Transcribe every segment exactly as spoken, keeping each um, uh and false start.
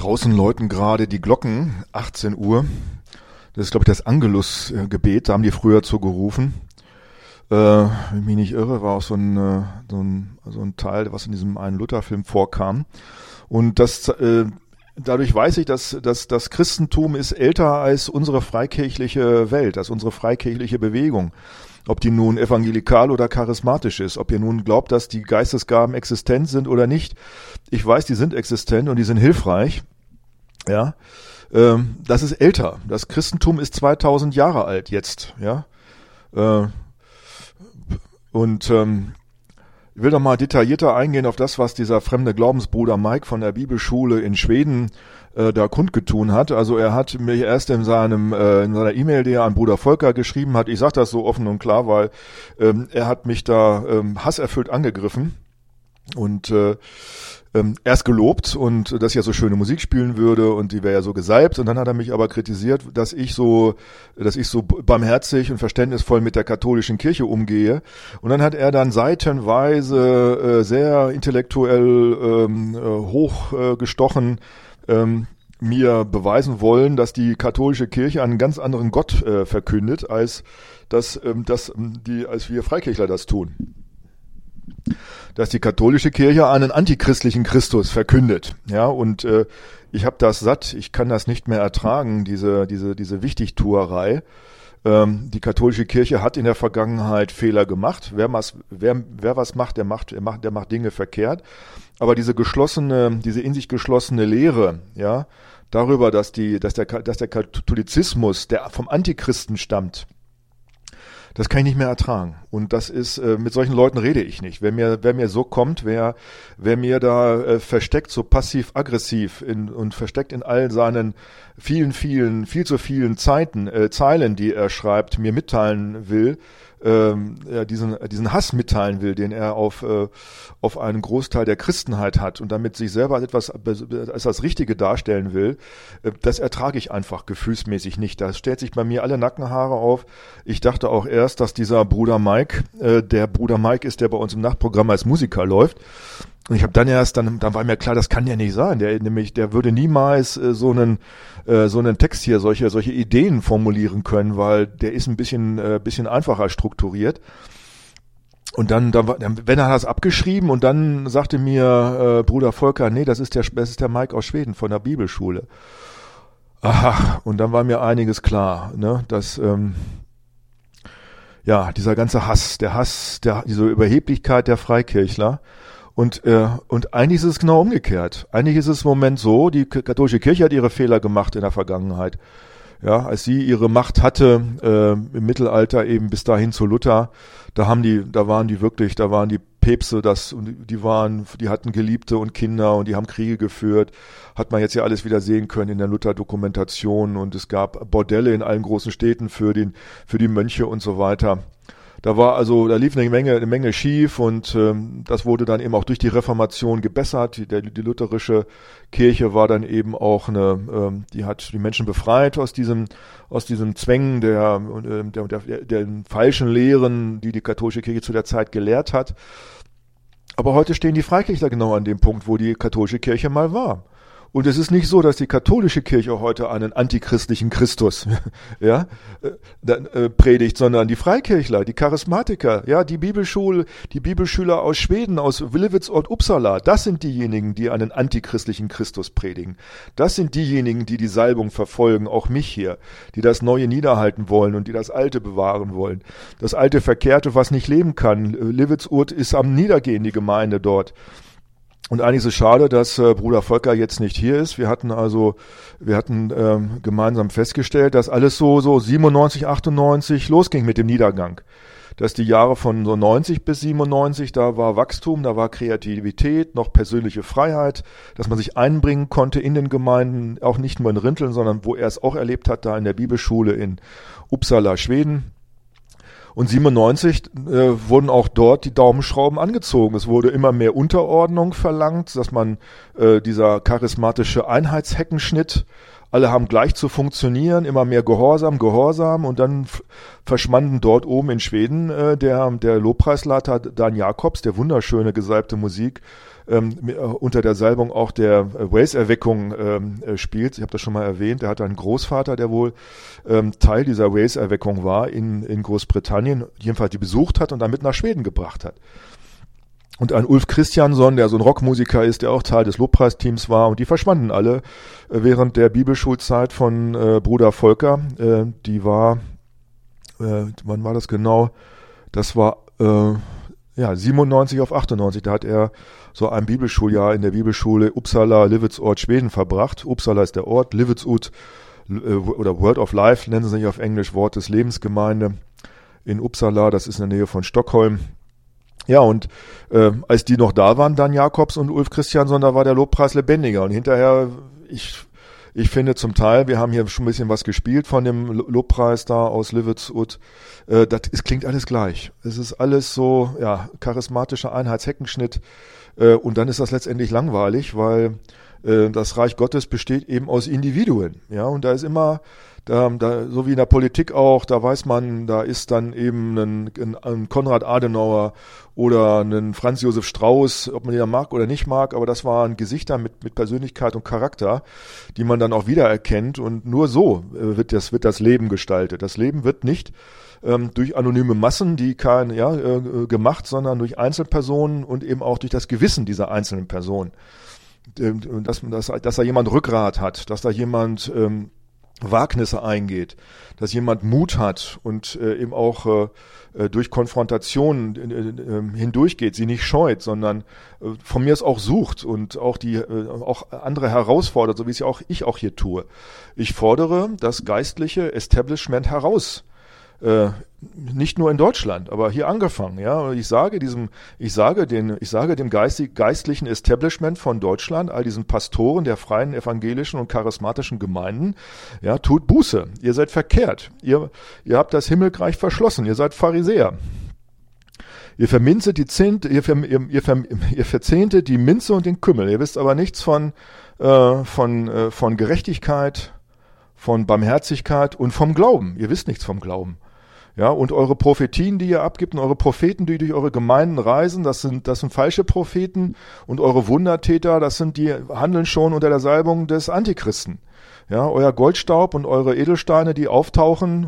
Draußen läuten gerade die Glocken, achtzehn Uhr. Das ist, glaube ich, das Angelus-Gebet, da haben die früher zu gerufen. Äh, wenn ich mich nicht irre, war auch so ein, äh, so ein, so ein Teil, was in diesem einen Luther-Film vorkam. Und das, äh, dadurch weiß ich, dass, dass das Christentum ist älter als unsere freikirchliche Welt, als unsere freikirchliche Bewegung. Ob die nun evangelikal oder charismatisch ist, ob ihr nun glaubt, dass die Geistesgaben existent sind oder nicht. Ich weiß, die sind existent und die sind hilfreich. Ja, ähm, das ist älter. Das Christentum ist zweitausend Jahre alt jetzt. Ja, äh, und ähm, ich will noch mal detaillierter eingehen auf das, was dieser fremde Glaubensbruder Mike von der Bibelschule in Schweden äh, da kundgetun hat. Also er hat mir erst in seinem äh, in seiner E-Mail, die er an Bruder Volker geschrieben hat, ich sage das so offen und klar, weil ähm, er hat mich da ähm, hasserfüllt angegriffen und äh, ähm, erst gelobt und dass ich ja so schöne Musik spielen würde und die wäre ja so gesalbt, und dann hat er mich aber kritisiert, dass ich so, dass ich so barmherzig und verständnisvoll mit der katholischen Kirche umgehe, und dann hat er dann seitenweise äh, sehr intellektuell ähm, äh, hochgestochen äh, ähm, mir beweisen wollen, dass die katholische Kirche einen ganz anderen Gott äh, verkündet, als dass, ähm, dass die, als wir Freikirchler das tun. Dass die katholische Kirche einen antichristlichen Christus verkündet, ja, und äh, ich habe das satt, ich kann das nicht mehr ertragen, diese diese diese Wichtigtuerei. Ähm, die katholische Kirche hat in der Vergangenheit Fehler gemacht. Wer was wer wer was macht, der macht der macht der macht Dinge verkehrt. Aber diese geschlossene, diese in sich geschlossene Lehre, ja, darüber, dass die dass der dass der Katholizismus, der vom Antichristen stammt, das kann ich nicht mehr ertragen. Und das ist, äh, mit solchen Leuten rede ich nicht. Wer mir, wer mir so kommt, wer, wer mir da äh, versteckt, so passiv-aggressiv in, und versteckt in all seinen vielen, vielen, viel zu vielen Zeiten, äh, Zeilen, die er schreibt, mir mitteilen will, ähm, ja, diesen, diesen Hass mitteilen will, den er auf, äh, auf einen Großteil der Christenheit hat und damit sich selber als etwas, als das Richtige darstellen will, äh, das ertrage ich einfach gefühlsmäßig nicht. Da stellt sich bei mir alle Nackenhaare auf. Ich dachte auch erst, dass dieser Bruder Mike, äh, der Bruder Mike ist, der bei uns im Nachtprogramm als Musiker läuft. Und ich habe dann erst, dann, dann war mir klar, das kann ja nicht sein. Der nämlich, der würde niemals äh, so einen äh, so einen Text hier, solche solche Ideen formulieren können, weil der ist ein bisschen äh, bisschen einfacher strukturiert. Und dann, dann, dann, wenn er das abgeschrieben, und dann sagte mir äh, Bruder Volker, nee, das ist der, das ist der Mike aus Schweden von der Bibelschule. Aha, und dann war mir einiges klar, ne, dass ähm, ja dieser ganze Hass, der Hass, der diese Überheblichkeit der Freikirchler. Und, äh, und eigentlich ist es genau umgekehrt. Eigentlich ist es im Moment so, die katholische Kirche hat ihre Fehler gemacht in der Vergangenheit. Ja, als sie ihre Macht hatte, äh, im Mittelalter eben bis dahin zu Luther, da haben die, da waren die wirklich, da waren die Päpste, das, und die waren, die hatten Geliebte und Kinder und die haben Kriege geführt. Hat man jetzt ja alles wieder sehen können in der Luther-Dokumentation, und es gab Bordelle in allen großen Städten für den, für die Mönche und so weiter. Da war also, da lief eine Menge, eine Menge schief, und ähm, das wurde dann eben auch durch die Reformation gebessert. Die, der, die lutherische Kirche war dann eben auch eine, ähm, die hat die Menschen befreit aus diesem, aus diesem Zwängen der, äh, der, der, der, der falschen Lehren, die die katholische Kirche zu der Zeit gelehrt hat. Aber heute stehen die Freikirchler genau an dem Punkt, wo die katholische Kirche mal war. Und es ist nicht so, dass die katholische Kirche heute einen antichristlichen Christus ja, äh, äh, predigt, sondern die Freikirchler, die Charismatiker, ja, die Bibelschule, die Bibelschüler aus Schweden, aus Willewitz und Uppsala, das sind diejenigen, die einen antichristlichen Christus predigen. Das sind diejenigen, die die Salbung verfolgen, auch mich hier, die das Neue niederhalten wollen und die das Alte bewahren wollen. Das alte Verkehrte, was nicht leben kann. Livitzurt ist am Niedergehen, die Gemeinde dort. Und eigentlich ist es schade, dass äh, Bruder Volker jetzt nicht hier ist. Wir hatten also, wir hatten ähm, gemeinsam festgestellt, dass alles so so siebenundneunzig, achtundneunzig losging mit dem Niedergang. Dass die Jahre von so neunzig bis siebenundneunzig, da war Wachstum, da war Kreativität, noch persönliche Freiheit, dass man sich einbringen konnte in den Gemeinden, auch nicht nur in Rinteln, sondern wo er es auch erlebt hat, da in der Bibelschule in Uppsala, Schweden. Und siebenundneunzig äh, wurden auch dort die Daumenschrauben angezogen. Es wurde immer mehr Unterordnung verlangt, dass man äh, dieser charismatische Einheitsheckenschnitt, alle haben gleich zu funktionieren, immer mehr Gehorsam, Gehorsam, und dann f- verschwanden dort oben in Schweden äh, der der Lobpreisleiter Dan Jakobs, der wunderschöne gesalbte Musik ähm, unter der Salbung auch der äh, Wales-Erweckung ähm, äh, spielt. Ich habe das schon mal erwähnt. Er hatte einen Großvater, der wohl ähm, Teil dieser Wales-Erweckung war in, in Großbritannien, jedenfalls die besucht hat und dann mit nach Schweden gebracht hat. Und ein Ulf Christiansson, der so ein Rockmusiker ist, der auch Teil des Lobpreisteams war. Und die verschwanden alle äh, während der Bibelschulzeit von äh, Bruder Volker. Äh, die war, äh, wann war das genau? Das war äh, ja siebenundneunzig auf achtundneunzig. Da hat er so ein Bibelschuljahr in der Bibelschule Uppsala, Livetsort, Schweden verbracht. Uppsala ist der Ort, Livetsort äh, oder Word of Life nennen sie sich auf Englisch, Wort des Lebensgemeinde in Uppsala. Das ist in der Nähe von Stockholm. Ja, und äh, als die noch da waren, dann Jakobs und Ulf Christiansson, da war der Lobpreis lebendiger. Und hinterher, ich ich finde zum Teil, wir haben hier schon ein bisschen was gespielt von dem Lobpreis da aus Livetsut, äh, das es klingt alles gleich. Es ist alles so, ja, charismatischer Einheitsheckenschnitt. Äh, und dann ist das letztendlich langweilig, weil äh, das Reich Gottes besteht eben aus Individuen. Ja, und da ist immer... Da, da, so wie in der Politik auch, da weiß man, da ist dann eben ein, ein, ein Konrad Adenauer oder ein Franz Josef Strauß, ob man den mag oder nicht mag, aber das waren Gesichter mit, mit Persönlichkeit und Charakter, die man dann auch wiedererkennt, und nur so äh, wird das, wird das Leben gestaltet. Das Leben wird nicht ähm, durch anonyme Massen, die kein, ja, äh, gemacht, sondern durch Einzelpersonen und eben auch durch das Gewissen dieser einzelnen Personen. Ähm, dass, dass, dass da jemand Rückgrat hat, dass da jemand ähm, Wagnisse eingeht, dass jemand Mut hat und äh, eben auch äh, durch Konfrontationen äh, hindurchgeht, sie nicht scheut, sondern äh, von mir es auch sucht und auch die äh, auch andere herausfordert, so wie es ja auch ich auch hier tue. Ich fordere das geistliche Establishment heraus. Äh, nicht nur in Deutschland, aber hier angefangen, ja. Ich sage diesem, ich sage den, ich sage dem geistig, geistlichen Establishment von Deutschland, all diesen Pastoren der freien evangelischen und charismatischen Gemeinden, ja, tut Buße. Ihr seid verkehrt. Ihr, ihr habt das Himmelreich verschlossen. Ihr seid Pharisäer. Ihr verminzet die Zehnte, ihr, ver, ihr, ihr, ver, ihr verzehntet die Minze und den Kümmel. Ihr wisst aber nichts von, äh, von, äh, von Gerechtigkeit, von Barmherzigkeit und vom Glauben. Ihr wisst nichts vom Glauben. Ja, und eure Prophetien, die ihr abgibt, und eure Propheten, die durch eure Gemeinden reisen, das sind, das sind falsche Propheten, und eure Wundertäter, das sind die, handeln schon unter der Salbung des Antichristen. Ja, euer Goldstaub und eure Edelsteine, die auftauchen,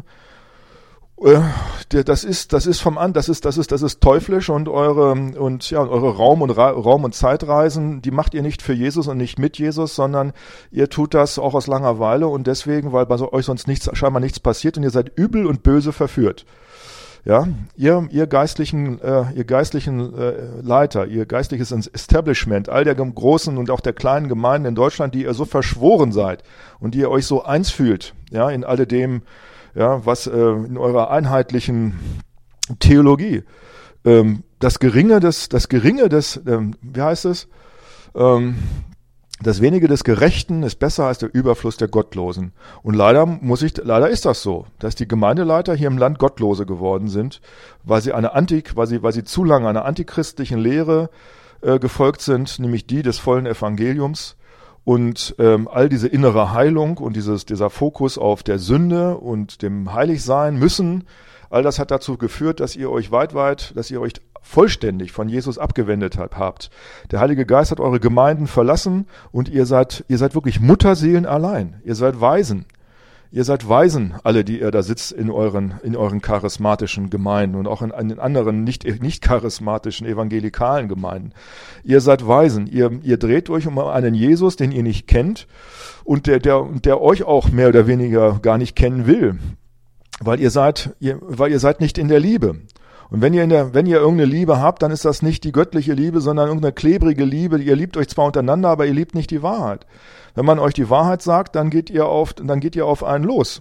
äh, das ist, das ist vom An, das ist, das ist, das ist teuflisch, und eure, und ja, eure Raum und Ra- Raum und Zeitreisen, die macht ihr nicht für Jesus und nicht mit Jesus, sondern ihr tut das auch aus Langeweile und deswegen, weil bei euch sonst nichts, scheinbar nichts passiert, und ihr seid übel und böse verführt. Ja, ihr, ihr geistlichen, äh, ihr geistlichen äh, Leiter, ihr geistliches Establishment, all der großen und auch der kleinen Gemeinden in Deutschland, die ihr so verschworen seid und die ihr euch so eins fühlt, ja, in alledem, ja, was äh, in eurer einheitlichen Theologie, ähm, das Geringe des, das Geringe des, ähm, wie heißt es, ähm, das Wenige des Gerechten ist besser als der Überfluss der Gottlosen. Und leider muss ich, leider ist das so, dass die Gemeindeleiter hier im Land Gottlose geworden sind, weil sie eine Antik, weil sie, weil sie zu lange einer antichristlichen Lehre äh, gefolgt sind, nämlich die des vollen Evangeliums. Und ähm, all diese innere Heilung und dieses, dieser Fokus auf der Sünde und dem Heiligsein müssen, all das hat dazu geführt, dass ihr euch weit, weit, dass ihr euch vollständig von Jesus abgewendet habt. Der Heilige Geist hat eure Gemeinden verlassen und ihr seid, ihr seid wirklich Mutterseelen allein. Ihr seid Waisen. Ihr seid Waisen, alle, die ihr da sitzt in euren, in euren charismatischen Gemeinden und auch in, in den anderen nicht, nicht charismatischen evangelikalen Gemeinden. Ihr seid Waisen. Ihr, ihr dreht euch um einen Jesus, den ihr nicht kennt und der, der, der euch auch mehr oder weniger gar nicht kennen will. Weil ihr seid, ihr, weil ihr seid nicht in der Liebe. Und wenn ihr in der, wenn ihr irgendeine Liebe habt, dann ist das nicht die göttliche Liebe, sondern irgendeine klebrige Liebe. Ihr liebt euch zwar untereinander, aber ihr liebt nicht die Wahrheit. Wenn man euch die Wahrheit sagt, dann geht ihr auf, dann geht ihr auf einen los.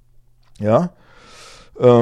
Ja, äh,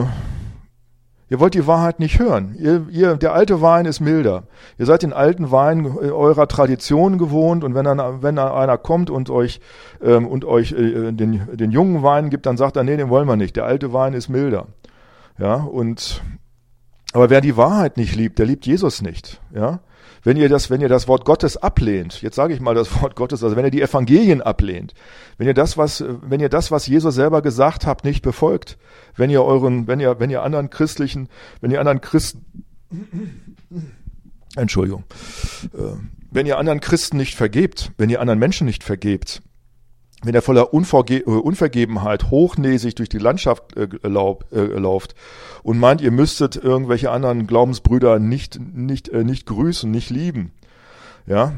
ihr wollt die Wahrheit nicht hören. Ihr, ihr, der alte Wein ist milder. Ihr seid den alten Wein eurer Tradition gewohnt, und wenn dann, wenn dann einer kommt und euch ähm, und euch äh, den, den jungen Wein gibt, dann sagt er, nee, den wollen wir nicht. Der alte Wein ist milder. Ja, und aber wer die Wahrheit nicht liebt, der liebt Jesus nicht. Ja, wenn ihr das, wenn ihr das Wort Gottes ablehnt, jetzt sage ich mal das Wort Gottes, also wenn ihr die Evangelien ablehnt, wenn ihr das, was, wenn ihr das, was Jesus selber gesagt habt, nicht befolgt, wenn ihr euren, wenn ihr, wenn ihr anderen christlichen, wenn ihr anderen Christen, Entschuldigung, wenn ihr anderen Christen nicht vergebt, wenn ihr anderen Menschen nicht vergebt, wenn ihr voller Unverge- Unvergebenheit hochnäsig durch die Landschaft äh, laub, äh, lauft und meint, ihr müsstet irgendwelche anderen Glaubensbrüder nicht, nicht, äh, nicht grüßen, nicht lieben, ja,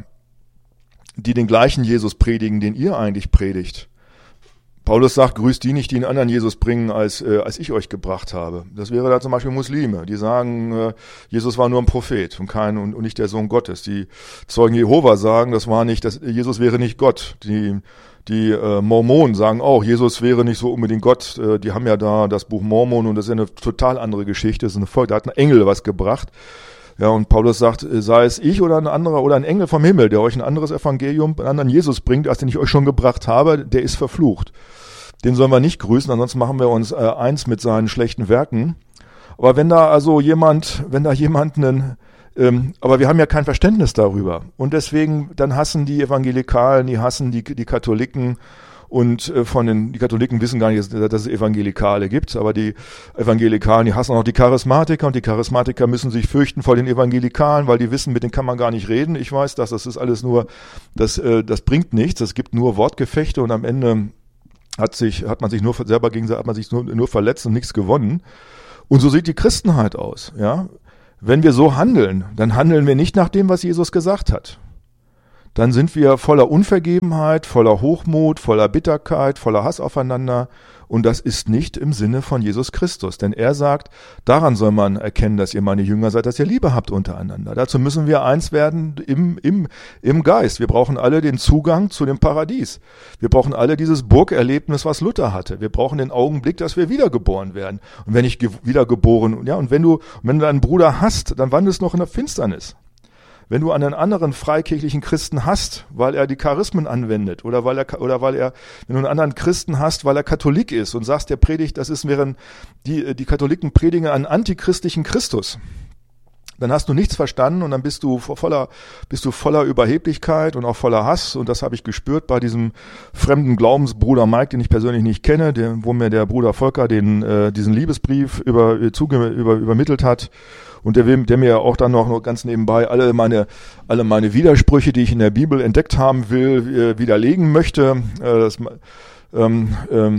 die den gleichen Jesus predigen, den ihr eigentlich predigt. Paulus sagt, grüßt die nicht, die einen anderen Jesus bringen, als, äh, als ich euch gebracht habe. Das wäre da zum Beispiel Muslime, die sagen, äh, Jesus war nur ein Prophet und kein und, und nicht der Sohn Gottes. Die Zeugen Jehova sagen, das war nicht, das, Jesus wäre nicht Gott. Die Die äh, Mormonen sagen auch, Jesus wäre nicht so unbedingt Gott. Äh, die haben ja da das Buch Mormon und das ist eine total andere Geschichte. Das ist eine Folge, da hat ein Engel was gebracht. Ja, und Paulus sagt, sei es ich oder ein anderer oder ein Engel vom Himmel, der euch ein anderes Evangelium, einen anderen Jesus bringt, als den ich euch schon gebracht habe, der ist verflucht. Den sollen wir nicht grüßen, ansonsten machen wir uns äh, eins mit seinen schlechten Werken. Aber wenn da also jemand, wenn da jemand einen, ähm, aber wir haben ja kein Verständnis darüber. Und deswegen, dann hassen die Evangelikalen, die hassen die, die Katholiken. Und äh, von den, die Katholiken wissen gar nicht, dass, dass es Evangelikale gibt, aber die Evangelikalen, die hassen auch die Charismatiker und die Charismatiker müssen sich fürchten vor den Evangelikalen, weil die wissen, mit denen kann man gar nicht reden. Ich weiß das, das ist alles nur, das, äh, das bringt nichts, es gibt nur Wortgefechte und am Ende hat sich, hat man sich nur selber gegen, hat man sich nur, nur verletzt und nichts gewonnen. Und so sieht die Christenheit aus, ja. Wenn wir so handeln, dann handeln wir nicht nach dem, was Jesus gesagt hat. Dann sind wir voller Unvergebenheit, voller Hochmut, voller Bitterkeit, voller Hass aufeinander. Und das ist nicht im Sinne von Jesus Christus. Denn er sagt, daran soll man erkennen, dass ihr meine Jünger seid, dass ihr Liebe habt untereinander. Dazu müssen wir eins werden im, im, im Geist. Wir brauchen alle den Zugang zu dem Paradies. Wir brauchen alle dieses Burgerlebnis, was Luther hatte. Wir brauchen den Augenblick, dass wir wiedergeboren werden. Und wenn ich ge- wiedergeboren, ja, und wenn du, wenn du einen Bruder hast, dann wandelst du noch in der Finsternis. Wenn du einen anderen freikirchlichen Christen hast, weil er die Charismen anwendet oder weil er oder weil er, wenn du einen anderen Christen hast, weil er Katholik ist und sagst, der predigt, das ist während die die Katholiken predigen einen antichristlichen Christus, dann hast du nichts verstanden und dann bist du voller bist du voller Überheblichkeit und auch voller Hass und das habe ich gespürt bei diesem fremden Glaubensbruder Mike, den ich persönlich nicht kenne, der, wo mir der Bruder Volker den äh, diesen Liebesbrief über, zuge, über übermittelt hat. Und der, der mir auch dann noch ganz nebenbei alle meine, alle meine Widersprüche, die ich in der Bibel entdeckt haben will, widerlegen möchte. Das, ähm, ähm,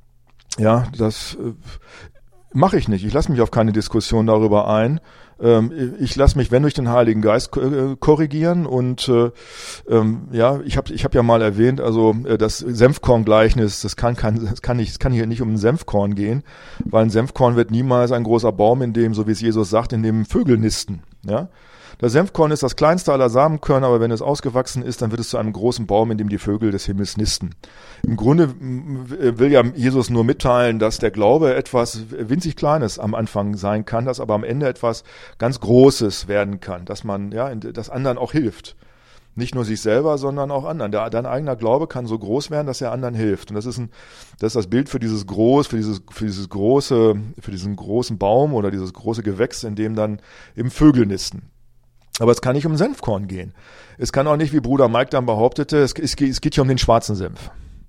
ja, das äh, mache ich nicht. Ich lasse mich auf keine Diskussion darüber ein. Ähm, ich lasse mich, wenn, durch den Heiligen Geist korrigieren und äh, ähm, ja, ich habe ich hab ja mal erwähnt, also äh, das Senfkorn-Gleichnis, das kann, kann, das kann nicht, es kann hier nicht um ein Senfkorn gehen, weil ein Senfkorn wird niemals ein großer Baum, in dem, so wie es Jesus sagt, in dem Vögel nisten, ja. Das Senfkorn ist das kleinste aller Samenkörner, aber wenn es ausgewachsen ist, dann wird es zu einem großen Baum, in dem die Vögel des Himmels nisten. Im Grunde will ja Jesus nur mitteilen, dass der Glaube etwas winzig Kleines am Anfang sein kann, dass aber am Ende etwas ganz Großes werden kann, dass man, ja, das anderen auch hilft. Nicht nur sich selber, sondern auch anderen. Der, dein eigener Glaube kann so groß werden, dass er anderen hilft. Und das ist ein, das ist das Bild für dieses groß, für dieses, für dieses große, für diesen großen Baum oder dieses große Gewächs, in dem dann eben Vögel nisten. Aber es kann nicht um Senfkorn gehen. Es kann auch nicht, wie Bruder Mike dann behauptete, es, es, es geht hier um den schwarzen Senf.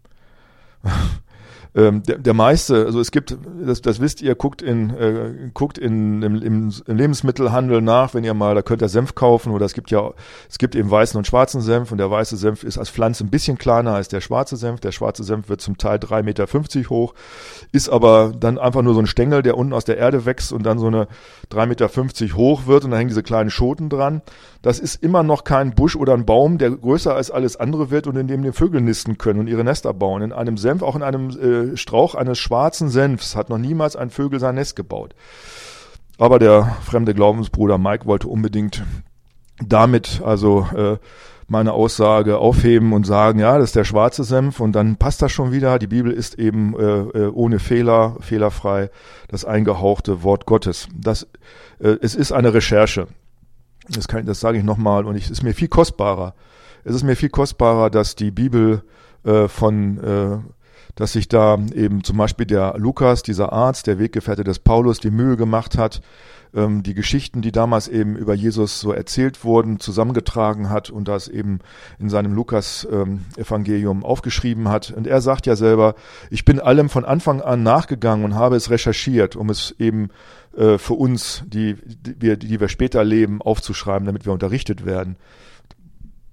ähm, der, der meiste, also es gibt, das, das wisst ihr, guckt in, äh, guckt in im, im Lebensmittelhandel nach, wenn ihr mal, da könnt ihr Senf kaufen oder es gibt ja, es gibt eben weißen und schwarzen Senf und der weiße Senf ist als Pflanze ein bisschen kleiner als der schwarze Senf. Der schwarze Senf wird zum Teil drei Meter fünfzig hoch, ist aber dann einfach nur so ein Stängel, der unten aus der Erde wächst und dann so eine drei Meter fünfzig hoch wird und da hängen diese kleinen Schoten dran. Das ist immer noch kein Busch oder ein Baum, der größer als alles andere wird und in dem die Vögel nisten können und ihre Nester bauen. In einem Senf, auch in einem äh, Strauch eines schwarzen Senfs hat noch niemals ein Vögel sein Nest gebaut. Aber der fremde Glaubensbruder Mike wollte unbedingt damit also äh, meine Aussage aufheben und sagen, ja, das ist der schwarze Senf und dann passt das schon wieder. Die Bibel ist eben äh, ohne Fehler, fehlerfrei, das eingehauchte Wort Gottes. Das, äh, es ist eine Recherche. Das, kann, das sage ich nochmal und ich, es ist mir viel kostbarer. Es ist mir viel kostbarer, dass die Bibel äh, von, äh, dass sich da eben zum Beispiel der Lukas, dieser Arzt, der Weggefährte des Paulus, die Mühe gemacht hat, ähm, die Geschichten, die damals eben über Jesus so erzählt wurden, zusammengetragen hat und das eben in seinem Lukas-Evangelium ähm, aufgeschrieben hat. Und er sagt ja selber, ich bin allem von Anfang an nachgegangen und habe es recherchiert, um es eben äh, für uns, die, die, wir, die wir später leben, aufzuschreiben, damit wir unterrichtet werden.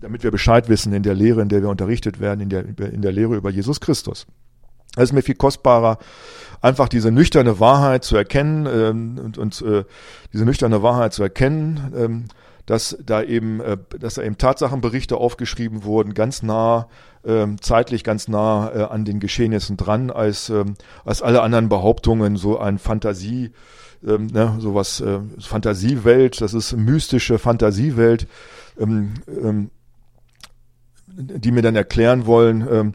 damit wir Bescheid wissen in der Lehre, in der wir unterrichtet werden, in der, in der Lehre über Jesus Christus. Es ist mir viel kostbarer, einfach diese nüchterne Wahrheit zu erkennen ähm, und, und äh, diese nüchterne Wahrheit zu erkennen, ähm, dass da eben, äh, dass da eben Tatsachenberichte aufgeschrieben wurden, ganz nah, ähm, zeitlich ganz nah äh, an den Geschehnissen dran, als ähm, als alle anderen Behauptungen, so ein Fantasie, ähm, ne, sowas äh, Fantasiewelt, das ist mystische Fantasiewelt, ähm, ähm, die mir dann erklären wollen, ähm,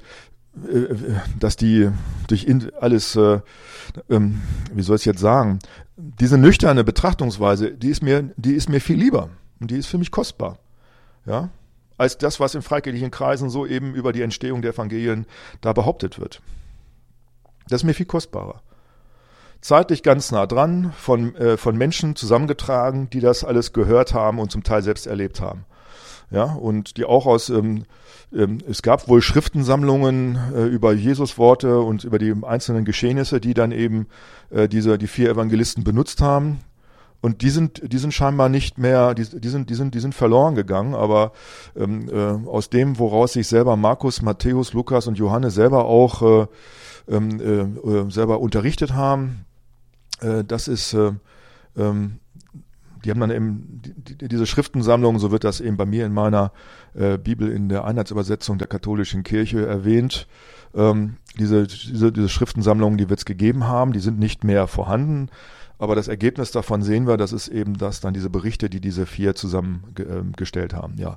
dass die durch in, alles, äh, ähm, wie soll ich es jetzt sagen, diese nüchterne Betrachtungsweise, die ist mir, die ist mir viel lieber und die ist für mich kostbar, ja, als das, was in freikirchlichen Kreisen so eben über die Entstehung der Evangelien da behauptet wird. Das ist mir viel kostbarer. Zeitlich ganz nah dran, von äh, von Menschen zusammengetragen, die das alles gehört haben und zum Teil selbst erlebt haben. Ja, und die auch aus, ähm, ähm, es gab wohl Schriftensammlungen äh, über Jesus-Worte und über die einzelnen Geschehnisse, die dann eben äh, diese, die vier Evangelisten benutzt haben. Und die sind, die sind scheinbar nicht mehr, die, die sind, die sind, die sind verloren gegangen, aber ähm, äh, aus dem, woraus sich selber Markus, Matthäus, Lukas und Johannes selber auch äh, ähm, äh, selber unterrichtet haben, äh, das ist, äh, ähm, die haben dann eben die, die, diese Schriftensammlung, so wird das eben bei mir in meiner äh, Bibel in der Einheitsübersetzung der katholischen Kirche erwähnt. Ähm, diese, diese, diese Schriftensammlungen, die wird es gegeben haben, die sind nicht mehr vorhanden. Aber das Ergebnis davon sehen wir, das ist eben das dann diese Berichte, die diese vier zusammengestellt haben. Ja,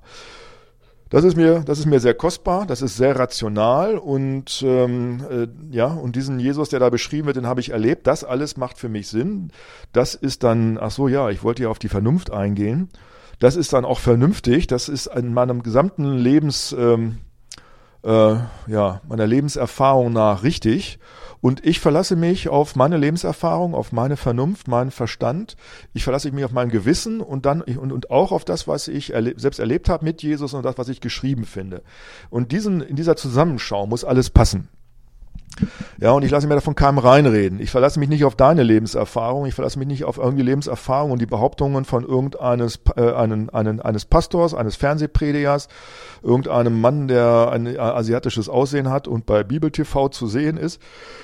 das ist mir, das ist mir sehr kostbar, das ist sehr rational und ähm, äh, ja, und diesen Jesus, der da beschrieben wird, den habe ich erlebt. Das alles macht für mich Sinn. Das ist dann, ach so, ja, ich wollte ja auf die Vernunft eingehen. Das ist dann auch vernünftig. Das ist in meinem gesamten Lebens, ähm, äh, ja, meiner Lebenserfahrung nach richtig. Und ich verlasse mich auf meine Lebenserfahrung, auf meine Vernunft, meinen Verstand. Ich verlasse mich auf mein Gewissen und dann und, und auch auf das, was ich erleb, selbst erlebt habe mit Jesus und das, was ich geschrieben finde. Und diesen in dieser Zusammenschau muss alles passen. Ja, und ich lasse mir davon keinem reinreden. Ich verlasse mich nicht auf deine Lebenserfahrung, ich verlasse mich nicht auf irgendwie Lebenserfahrung und die Behauptungen von irgendeines äh, einen, einen, eines Pastors, eines Fernsehpredigers, irgendeinem Mann, der ein asiatisches Aussehen hat und bei Bibel T V zu sehen ist.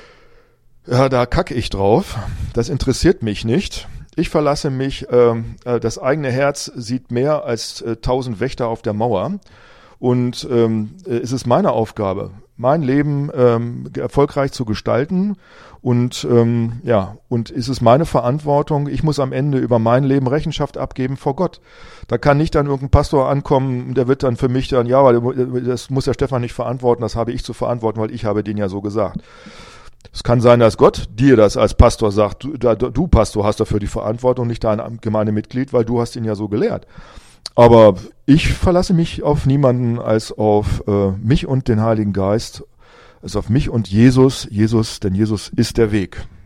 Ja, da kacke ich drauf. Das interessiert mich nicht. Ich verlasse mich, ähm, das eigene Herz sieht mehr als äh, tausend Wächter auf der Mauer. Und ähm, es ist meine Aufgabe, mein Leben ähm, erfolgreich zu gestalten. Und ähm, ja, und es ist meine Verantwortung. Ich muss am Ende über mein Leben Rechenschaft abgeben vor Gott. Da kann nicht dann irgendein Pastor ankommen, der wird dann für mich dann, ja, weil das muss der Stefan nicht verantworten, das habe ich zu verantworten, weil ich habe den ja so gesagt. Es kann sein, dass Gott dir das als Pastor sagt, du, da, du Pastor hast dafür die Verantwortung, nicht dein Gemeindemitglied, weil du hast ihn ja so gelehrt. Aber ich verlasse mich auf niemanden als auf äh, mich und den Heiligen Geist, als auf mich und Jesus, Jesus, denn Jesus ist der Weg.